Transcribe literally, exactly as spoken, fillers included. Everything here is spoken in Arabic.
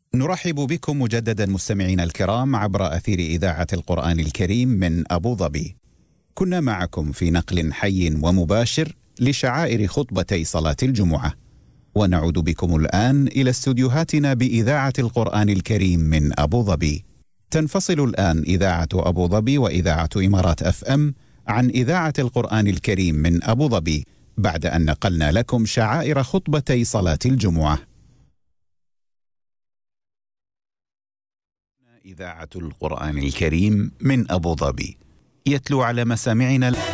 نرحب بكم مجددا مستمعينا الكرام عبر أثير إذاعة القرآن الكريم من أبو ظبي. كنا معكم في نقل حي ومباشر لشعائر خطبتي صلاة الجمعة، ونعود بكم الآن إلى استوديوهاتنا بإذاعة القرآن الكريم من أبو ظبي. تنفصل الآن إذاعة أبو ظبي وإذاعة إمارات أف أم عن إذاعة القرآن الكريم من أبو ظبي بعد أن نقلنا لكم شعائر خطبتي صلاة الجمعة. إذاعة القرآن الكريم من أبو ظبي يتلو على مسامعنا